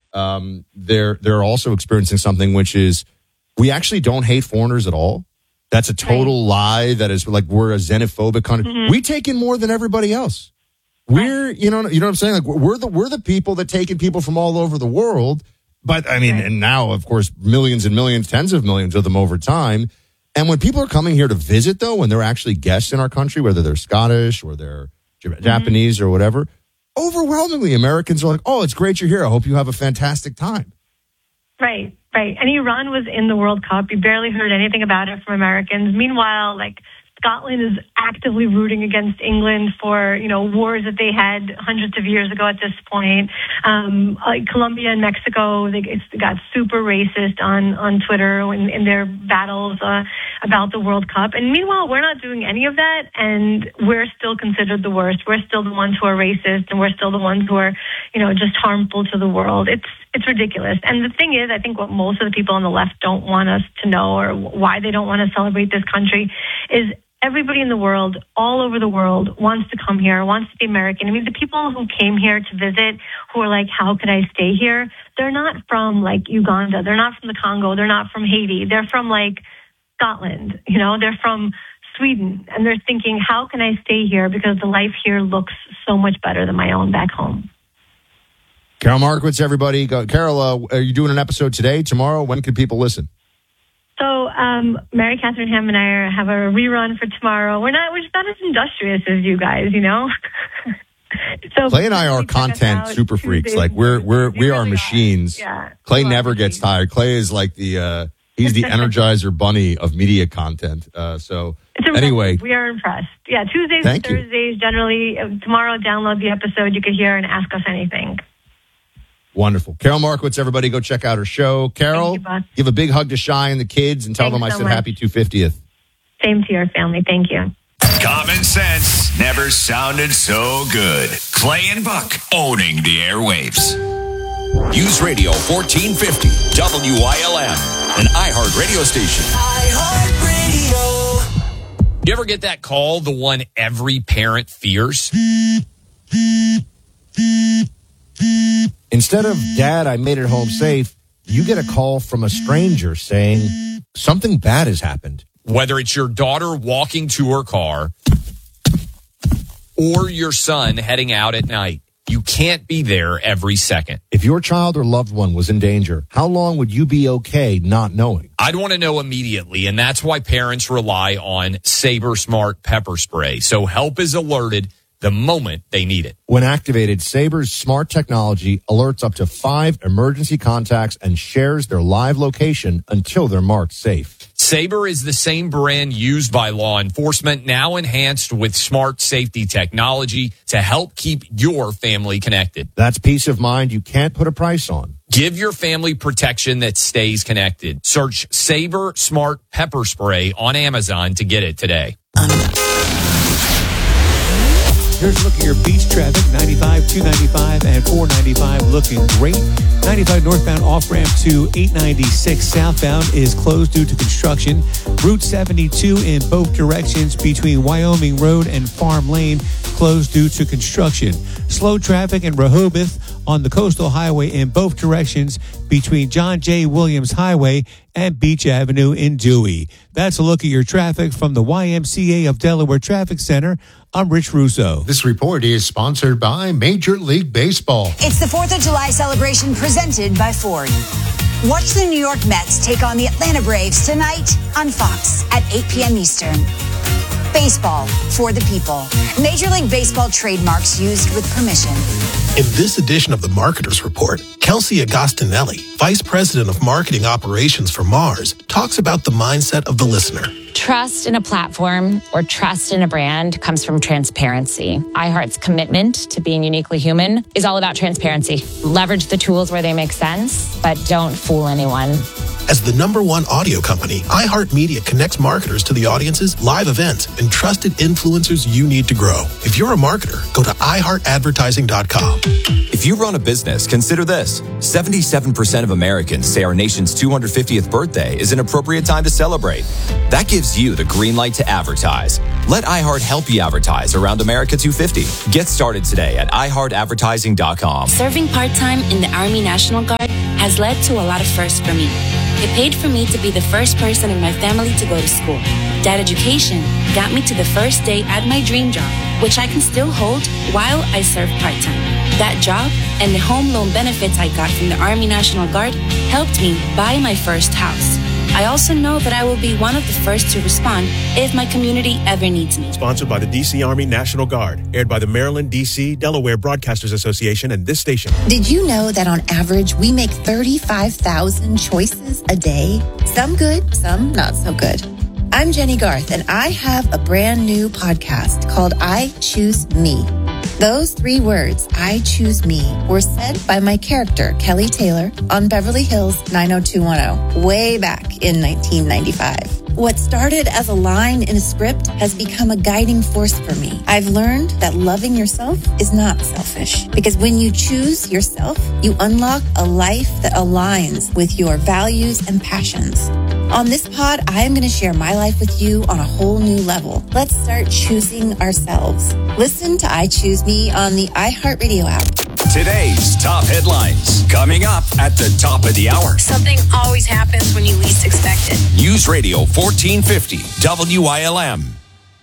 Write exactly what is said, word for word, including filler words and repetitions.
um, they're they're also experiencing something which is we actually don't hate foreigners at all. That's a total right. lie. That is like we're a xenophobic country. Mm-hmm. We take in more than everybody else. We're you know you know what I'm saying. Like we're the we're the people that take in people from all over the world. But I mean, right. and now of course millions and millions, tens of millions of them over time. And when people are coming here to visit, though, when they're actually guests in our country, whether they're Scottish or they're mm-hmm. Japanese or whatever, overwhelmingly Americans are like, "Oh, it's great you're here. I hope you have a fantastic time." Right, right. And Iran was in the World Cup. You barely heard anything about it from Americans. Meanwhile, like Scotland is actively rooting against England for, you know, wars that they had hundreds of years ago at this point. Um, like Colombia and Mexico, they it's got super racist on, on Twitter in, in their battles uh, about the World Cup. And meanwhile, we're not doing any of that, and we're still considered the worst. We're still the ones who are racist, and we're still the ones who are, you know, just harmful to the world. It's It's ridiculous. And the thing is, I think what most of the people on the left don't want us to know, or why they don't want to celebrate this country, is everybody in the world, all over the world, wants to come here, wants to be American. I mean, the people who came here to visit, who are like, how could I stay here? They're not from, like, Uganda. They're not from the Congo. They're not from Haiti. They're from, like, Scotland. You know, they're from Sweden. And they're thinking, how can I stay here? Because the life here looks so much better than my own back home. Carol Markowitz, everybody. Go. Carol, uh, are you doing an episode today, tomorrow? When can people listen? So, um, Mary Catherine Ham and I are, have a rerun for tomorrow. We're not, we're just not as industrious as you guys, you know? So Clay and I are content super freaks. Like we're, we're, we, we are really machines. Are. Yeah. Clay never gets tired. Clay is like the, uh, he's the Energizer bunny of media content. Uh, so anyway. We are impressed. Yeah. Tuesdays and Thursdays, you. generally. Uh, tomorrow, download the episode. You can hear and ask us anything. Wonderful. Carol Markowitz, everybody go check out her show. Carol, you, give a big hug to Shy and the kids and tell Thanks them I so said much. Happy two hundred fiftieth. Same to your family. Thank you. Common sense never sounded so good. Clay and Buck owning the airwaves. News Radio fourteen fifty, W I L M, an iHeart radio station. iHeart Radio. You ever get that call, the one every parent fears? Instead of, Dad, I made it home safe, you get a call from a stranger saying something bad has happened. Whether it's your daughter walking to her car or your son heading out at night, you can't be there every second. If your child or loved one was in danger, how long would you be okay not knowing? I'd want to know immediately, and that's why parents rely on Sabre Smart Pepper Spray, so help is alerted the moment they need it. When activated, Sabre's smart technology alerts up to five emergency contacts and shares their live location until they're marked safe. Sabre is the same brand used by law enforcement, now enhanced with smart safety technology to help keep your family connected. That's peace of mind you can't put a price on. Give your family protection that stays connected. Search Sabre Smart Pepper Spray on Amazon to get it today. Here's a look at your beach traffic. ninety-five, two ninety-five, and four ninety-five looking great. ninety-five northbound off-ramp to eight ninety-six southbound is closed due to construction. Route seventy-two in both directions between Wyoming Road and Farm Lane closed due to construction. Slow traffic in Rehoboth on the Coastal Highway in both directions between John J. Williams Highway and Beach Avenue in Dewey. That's a look at your traffic from the Y M C A of Delaware Traffic Center. I'm Rich Russo. This report is sponsored by Major League Baseball. It's the fourth of July celebration presented by Ford. Watch the New York Mets take on the Atlanta Braves tonight on Fox at eight p.m. Eastern. Baseball for the people. Major League Baseball trademarks used with permission. In this edition of the Marketers Report, Kelsey Agostinelli, Vice President of Marketing Operations for Mars, talks about the mindset of the listener. Trust in a platform or trust in a brand comes from transparency. iHeart's commitment to being uniquely human is all about transparency. Leverage the tools where they make sense, but don't fool anyone. As the number one audio company, iHeartMedia connects marketers to the audiences, live events, and trusted influencers you need to grow. If you're a marketer, go to i heart advertising dot com. If you run a business, consider this. seventy-seven percent of Americans say our nation's two hundred fiftieth birthday is an appropriate time to celebrate. That gives you the green light to advertise. Let iHeart help you advertise around America two fifty. Get started today at i heart advertising dot com. Serving part-time in the Army National Guard has led to a lot of firsts for me. It paid for me to be the first person in my family to go to school. That education got me to the first day at my dream job, which I can still hold while I serve part-time. That job and the home loan benefits I got from the Army National Guard helped me buy my first house. I also know that I will be one of the first to respond if my community ever needs me. Sponsored by the D C Army National Guard. Aired by the Maryland, D C, Delaware Broadcasters Association and this station. Did you know that on average, we make thirty-five thousand choices a day? Some good, some not so good. I'm Jenny Garth, and I have a brand new podcast called I Choose Me. Those three words, I choose me, were said by my character, Kelly Taylor, on Beverly Hills nine oh two one oh, way back in nineteen ninety-five. What started as a line in a script has become a guiding force for me. I've learned that loving yourself is not selfish, because when you choose yourself, you unlock a life that aligns with your values and passions. On this pod, I am going to share my life with you on a whole new level. Let's start choosing ourselves. Listen to I Choose Me on the iHeartRadio app. Today's top headlines coming up at the top of the hour. Something always happens when you least expect it. News Radio fourteen fifty W I L M.